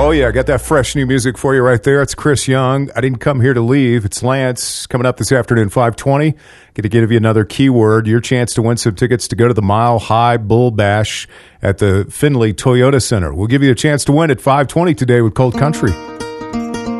Oh, yeah, I got that fresh new music for you right there. It's Chris Young. I didn't come here to leave. It's Lance coming up this afternoon, 5:20. Going to give you another keyword, your chance to win some tickets to go to the Mile High Bull Bash at the Findlay Toyota Center. We'll give you a chance to win at 5:20 today with Cold Country.